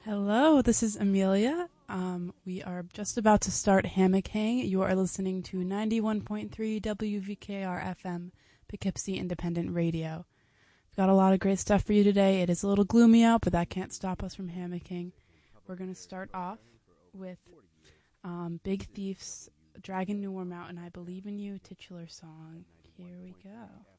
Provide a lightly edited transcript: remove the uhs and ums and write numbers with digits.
Hello, this is Amelia. We are just about to start Hammock Hang. You are listening to 91.3 WVKR FM, Poughkeepsie Independent Radio. We've got a lot of great stuff for you today. It is a little gloomy out, but that can't stop us from hammocking. We're going to start off with Big Thief's Dragon Noir Mountain, I Believe in You titular song. Here we go.